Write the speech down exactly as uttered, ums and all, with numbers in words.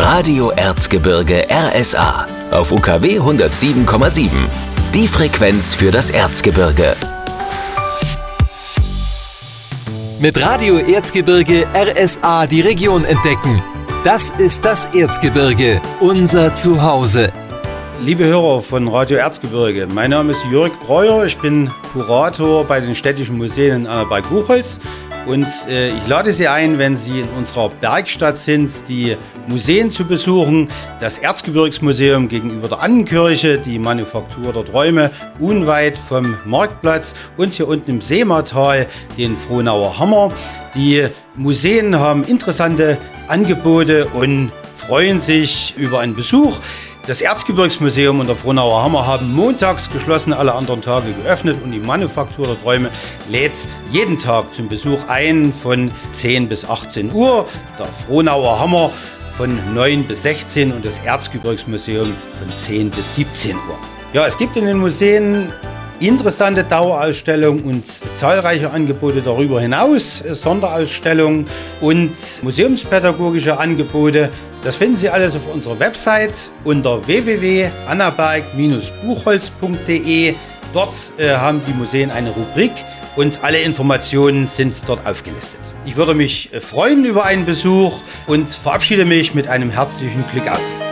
Radio Erzgebirge R S A auf U K W hundertsieben Komma sieben. Die Frequenz für das Erzgebirge. Mit Radio Erzgebirge R S A die Region entdecken. Das ist das Erzgebirge, unser Zuhause. Liebe Hörer von Radio Erzgebirge, mein Name ist Jörg Breuer, ich bin Kurator bei den Städtischen Museen in Annaberg-Buchholz und äh, ich lade Sie ein, wenn Sie in unserer Bergstadt sind, die Museen zu besuchen. Das Erzgebirgsmuseum gegenüber der Annenkirche, die Manufaktur der Träume unweit vom Marktplatz und hier unten im Seematal den Frohnauer Hammer. Die Museen haben interessante Angebote und freuen sich über einen Besuch. Das Erzgebirgsmuseum und der Frohnauer Hammer haben montags geschlossen, alle anderen Tage geöffnet und die Manufaktur der Träume lädt jeden Tag zum Besuch ein von zehn bis achtzehn Uhr. Der Frohnauer Hammer von neun bis sechzehn und das Erzgebirgsmuseum von zehn bis siebzehn Uhr. Ja, es gibt in den Museen interessante Dauerausstellungen und zahlreiche Angebote darüber hinaus, Sonderausstellungen und museumspädagogische Angebote. Das finden Sie alles auf unserer Website unter w w w punkt annaberg buchholz punkt d e. Dort äh, haben die Museen eine Rubrik und alle Informationen sind dort aufgelistet. Ich würde mich freuen über einen Besuch und verabschiede mich mit einem herzlichen Glück auf.